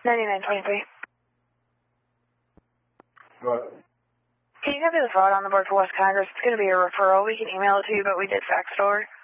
9923. What? Can you copy the fraud on the board for West Congress? It's going to be a referral. We can email it to you, but we did fax it over.